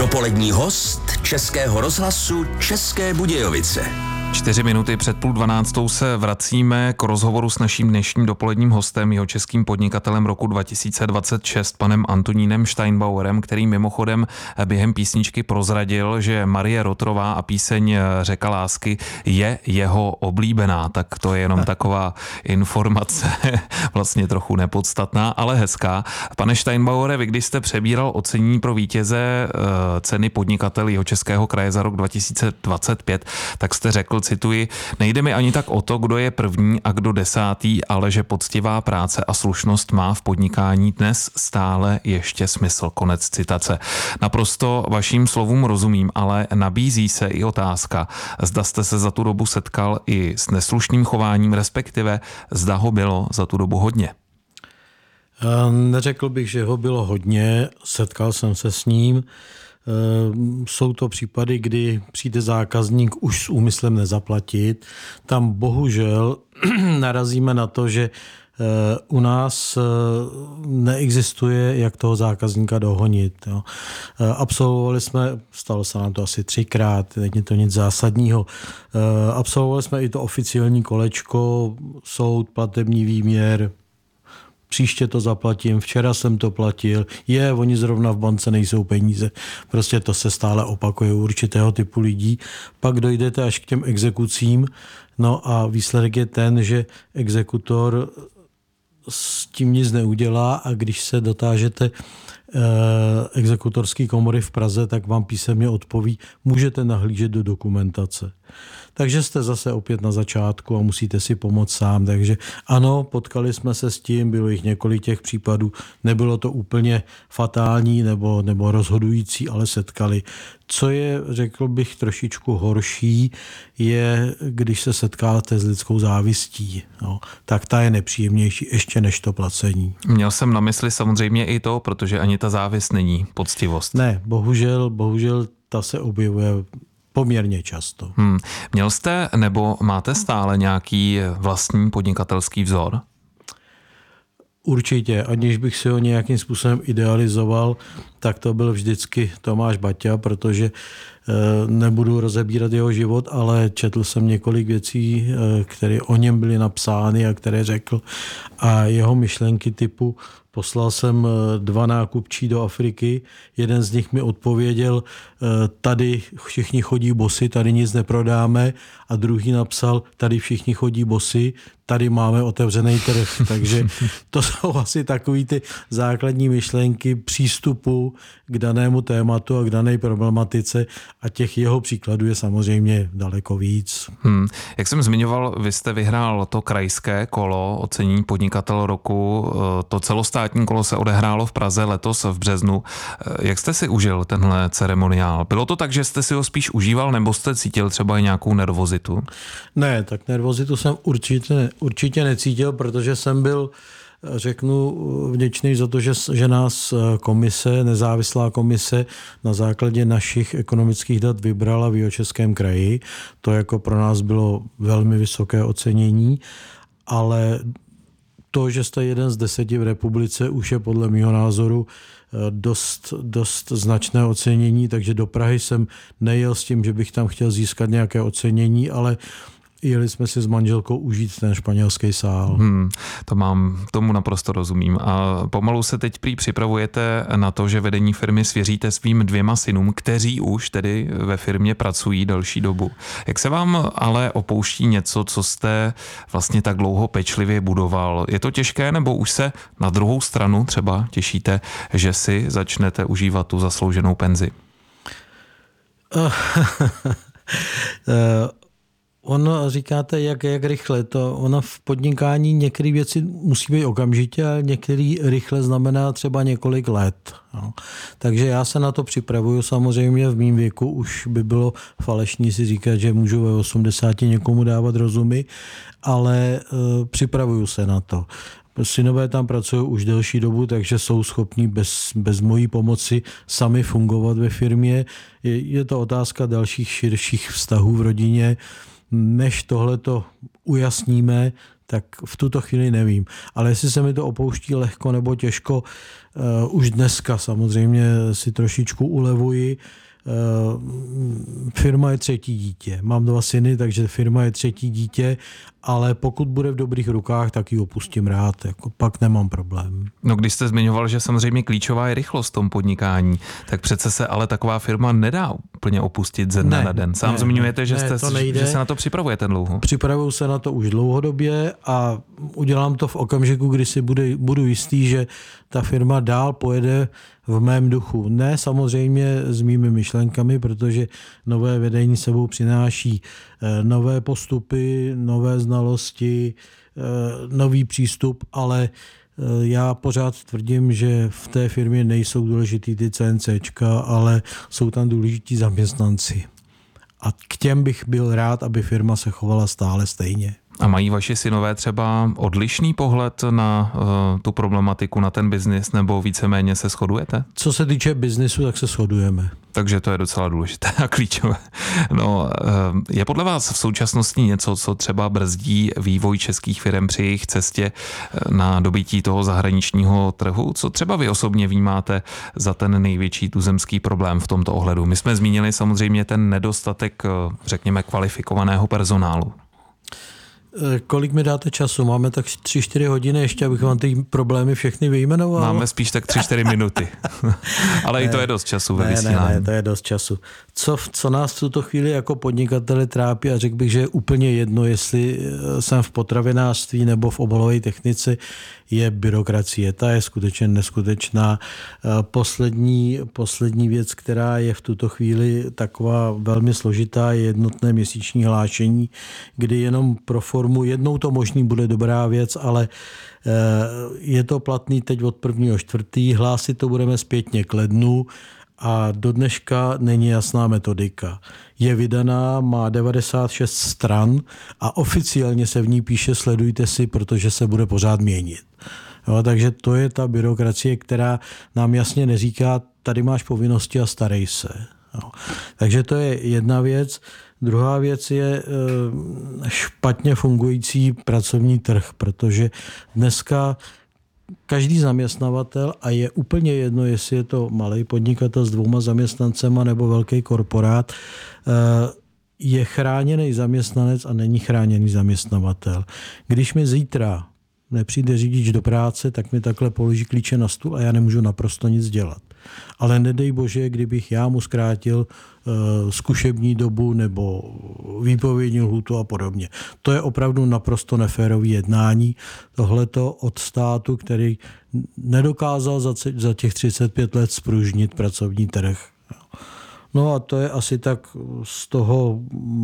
Dopolední host Českého rozhlasu České Budějovice. 4 minuty před 11:30 se vracíme k rozhovoru s naším dnešním dopoledním hostem, jeho českým podnikatelem roku 2026, panem Antonínem Steinbauerem, který mimochodem během písničky prozradil, že Marie Rotrová a píseň Řeka lásky je jeho oblíbená. Tak to je jenom taková informace, vlastně trochu nepodstatná, ale hezká. Pane Steinbauere, vy když jste přebíral ocenění pro vítěze ceny podnikatel Jihočeského kraje za rok 2025, tak jste řekl, cituji, nejde mi ani tak o to, kdo je první a kdo desátý, ale že poctivá práce a slušnost má v podnikání dnes stále ještě smysl. Konec citace. Naprosto vaším slovům rozumím, ale nabízí se i otázka, zda jste se za tu dobu setkal i s neslušným chováním, respektive zda ho bylo za tu dobu hodně. Neřekl bych, že ho bylo hodně, setkal jsem se s ním. Jsou to případy, kdy přijde zákazník už s úmyslem nezaplatit. Tam bohužel narazíme na to, že u nás neexistuje, jak toho zákazníka dohonit. Jo. Absolvovali jsme, stalo se nám to asi 3krát, není to nic zásadního, absolvovali jsme i to oficiální kolečko, soud, platební výměr, příště to zaplatím, včera jsem to platil, oni zrovna v bance nejsou peníze. Prostě to se stále opakuje u určitého typu lidí. Pak dojdete až k těm exekucím, no a výsledek je ten, že exekutor s tím nic neudělá a když se dotážete exekutorské komory v Praze, tak vám písemně odpoví, můžete nahlížet do dokumentace. Takže jste zase opět na začátku a musíte si pomoct sám. Takže ano, potkali jsme se s tím, bylo jich několik těch případů, nebylo to úplně fatální nebo rozhodující, ale setkali. Co je, řekl bych, trošičku horší, je, když se setkáte s lidskou závistí. No, tak ta je nepříjemnější ještě než to placení. Měl jsem na mysli samozřejmě i to, protože ani ta závist není poctivost. Ne, bohužel ta se objevuje poměrně často. Měl jste nebo máte stále nějaký vlastní podnikatelský vzor? Určitě, aniž bych si ho nějakým způsobem idealizoval, tak to byl vždycky Tomáš Baťa, protože nebudu rozebírat jeho život, ale četl jsem několik věcí, které o něm byly napsány a které řekl. A jeho myšlenky typu poslal jsem 2 nákupčí do Afriky, jeden z nich mi odpověděl, tady všichni chodí bosy, tady nic neprodáme, a druhý napsal, tady všichni chodí bosy, tady máme otevřený trh. Takže to jsou asi takový ty základní myšlenky přístupu k danému tématu a k dané problematice a těch jeho příkladů je samozřejmě daleko víc. Jak jsem zmiňoval, vy jste vyhrál to krajské kolo, ocenění podnikatel roku. To celostátní kolo se odehrálo v Praze letos v březnu. Jak jste si užil tenhle ceremoniál? Bylo to tak, že jste si ho spíš užíval, nebo jste cítil třeba i nějakou nervozitu? Ne, tak nervozitu jsem určitě necítil, protože jsem byl, řeknu, vděčný za to, že nás komise, nezávislá komise na základě našich ekonomických dat vybrala v Jihočeském kraji. To jako pro nás bylo velmi vysoké ocenění, ale to, že jste jeden z 10 v republice, už je podle mého názoru dost značné ocenění, takže do Prahy jsem nejel s tím, že bych tam chtěl získat nějaké ocenění, ale jeli jsme si s manželkou užít ten španělský sál. Tomu naprosto rozumím. A pomalu se teď prý připravujete na to, že vedení firmy svěříte svým 2 synům, kteří už tedy ve firmě pracují delší dobu. Jak se vám ale opouští něco, co jste vlastně tak dlouho pečlivě budoval? Je to těžké, nebo už se na druhou stranu třeba těšíte, že si začnete užívat tu zaslouženou penzi? Ono říkáte, jak rychle. Ono v podnikání některé věci musí být okamžitě, ale některé rychle znamená třeba několik let. No. Takže já se na to připravuju. Samozřejmě v mém věku už by bylo falešný si říkat, že můžu ve 80 někomu dávat rozumy, ale připravuju se na to. Synové tam pracují už delší dobu, takže jsou schopní bez mojí pomoci sami fungovat ve firmě. Je to otázka dalších širších vztahů v rodině. Než tohleto ujasníme, tak v tuto chvíli nevím. Ale jestli se mi to opouští lehko nebo těžko, už dneska samozřejmě si trošičku ulevuji. Firma je třetí dítě. Mám 2 syny, takže firma je třetí dítě, ale pokud bude v dobrých rukách, tak ji opustím rád. Jako, pak nemám problém. No, když jste zmiňoval, že samozřejmě klíčová je rychlost v tom podnikání, tak přece se ale taková firma nedá úplně opustit ze dne na den. Sám zmiňujete, že se na to připravujete dlouho. Připravuju se na to už dlouhodobě a udělám to v okamžiku, kdy si budu jistý, že ta firma dál pojede v mém duchu. Ne samozřejmě s mými myšlenkami, protože nové vedení sebou přináší nové postupy, nové znalosti, nový přístup, ale já pořád tvrdím, že v té firmě nejsou důležitý ty CNCčka, ale jsou tam důležití zaměstnanci. A k těm bych byl rád, aby firma se chovala stále stejně. A mají vaši synové třeba odlišný pohled na tu problematiku, na ten biznis, nebo víceméně se shodujete? Co se týče biznisu, tak se shodujeme. Takže to je docela důležité a klíčové. No, je podle vás v současnosti něco, co třeba brzdí vývoj českých firem při jejich cestě na dobytí toho zahraničního trhu? Co třeba vy osobně vnímáte za ten největší tuzemský problém v tomto ohledu? My jsme zmínili samozřejmě ten nedostatek, řekněme, kvalifikovaného personálu. Kolik mi dáte času? Máme tak 3-4 hodiny ještě, abych vám ty problémy všechny vyjmenoval? Máme spíš tak 3-4 minuty. Ale i to je dost času ve vysílání. Ne, to je dost času. Co nás v tuto chvíli jako podnikatele trápí, a řekl bych, že je úplně jedno, jestli jsem v potravinářství nebo v obalové technice, je byrokracie. Ta je skutečně neskutečná. Poslední věc, která je v tuto chvíli taková velmi složitá, je jednotné měsíční hlášení, kdy jenom pro formu jednou to možný bude dobrá věc, ale je to platný teď od 1.4. Hlásit to budeme zpětně k lednu a do dneška není jasná metodika. Je vydaná, má 96 stran a oficiálně se v ní píše sledujte si, protože se bude pořád měnit. Jo, takže to je ta byrokracie, která nám jasně neříká, tady máš povinnosti a starej se. Jo. Takže to je jedna věc. Druhá věc je špatně fungující pracovní trh, protože dneska každý zaměstnavatel, a je úplně jedno, jestli je to malý podnikatel s 2 zaměstnancema nebo velký korporát, je chráněný zaměstnanec a není chráněný zaměstnavatel. Když mi zítra nepřijde řidič do práce, tak mi takhle položí klíče na stůl a já nemůžu naprosto nic dělat. Ale nedej bože, kdybych já mu zkrátil zkušební dobu nebo výpovědní lhůtu a podobně. To je opravdu naprosto neférový jednání. Tohleto od státu, který nedokázal za těch 35 let spružnit pracovní trh. No a to je asi tak z toho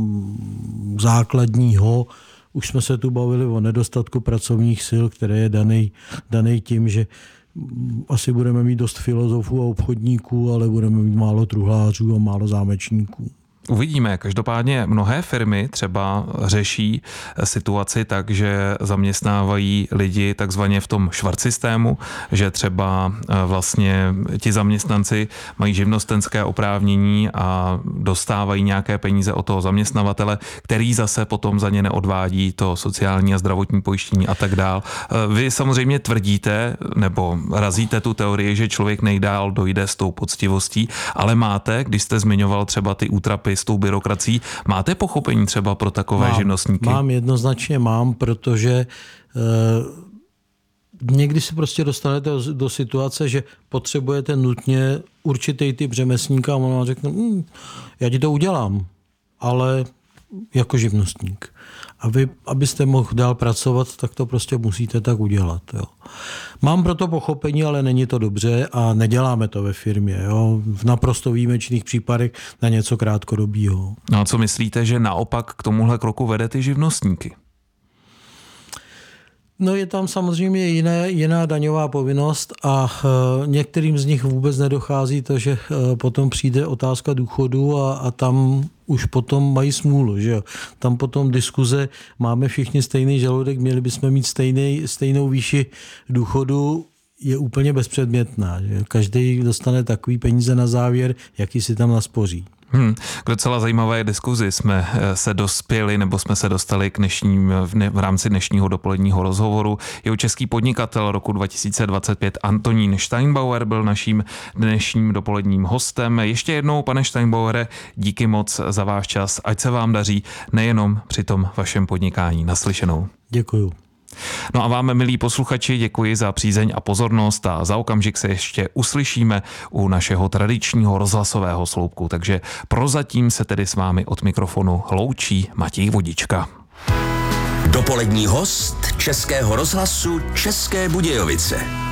základního. Už jsme se tu bavili o nedostatku pracovních sil, které je daný tím, že asi budeme mít dost filozofů a obchodníků, ale budeme mít málo truhlářů a málo zámečníků. Uvidíme. Každopádně mnohé firmy třeba řeší situaci tak, že zaměstnávají lidi takzvaně v tom švarcsystému, že třeba vlastně ti zaměstnanci mají živnostenské oprávnění a dostávají nějaké peníze od toho zaměstnavatele, který zase potom za ně neodvádí to sociální a zdravotní pojištění a tak dál. Vy samozřejmě tvrdíte nebo razíte tu teorii, že člověk nejdál dojde s tou poctivostí, ale máte, když jste zmiňoval třeba ty útrapy s tou byrokracií, máte pochopení třeba pro takové živnostníky? Jednoznačně mám, protože někdy se prostě dostanete do situace, že potřebujete nutně určitý typ řemeslníka a on vám řekne, já ti to udělám, ale jako živnostník. A vy, abyste mohl dál pracovat, tak to prostě musíte tak udělat. Jo. Mám proto pochopení, ale není to dobře a neděláme to ve firmě. Jo. V naprosto výjimečných případech na něco krátkodobýho. No a co myslíte, že naopak k tomuhle kroku vede ty živnostníky? No je tam samozřejmě jiná daňová povinnost a některým z nich vůbec nedochází to, že potom přijde otázka důchodu a tam už potom mají smůlu. Že jo? Tam potom diskuze, máme všichni stejný žaludek, měli bychom mít stejnou výši důchodu, je úplně bezpředmětná. Že? Každý dostane takový peníze na závěr, jaký si tam naspoří. K docela zajímavé diskuzi jsme se dostali v rámci dnešního dopoledního rozhovoru. Jeho český podnikatel roku 2025 Antonín Steinbauer byl naším dnešním dopoledním hostem. Ještě jednou, pane Steinbauere, díky moc za váš čas. Ať se vám daří nejenom při tom vašem podnikání. Naslyšenou. Děkuju. No a vám, milí posluchači, děkuji za přízeň a pozornost a za okamžik se ještě uslyšíme u našeho tradičního rozhlasového sloupku. Takže prozatím se tedy s vámi od mikrofonu loučí Matěj Vodička. Dopolední host Českého rozhlasu České Budějovice.